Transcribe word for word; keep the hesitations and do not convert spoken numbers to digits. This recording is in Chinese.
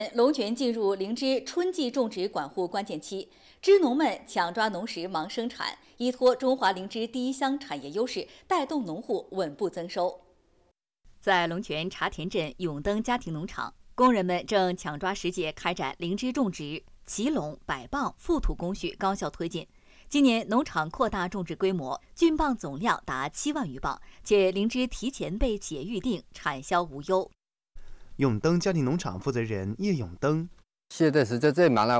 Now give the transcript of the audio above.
龙泉进入灵芝春季种植管护关键期，支农们抢抓农时忙生产，依托中华灵芝第一乡产业优势，带动农户稳步增收。在龙泉茶田镇永登家庭农场，工人们正抢抓时节开展灵芝种植，齐垄、百磅、覆土工序高效推进。今年农场扩大种植规模，菌磅总量达七万余磅，且灵芝提前被企业预定，产销无忧。 永登家庭农场负责人叶永登， 现在是在这忙了，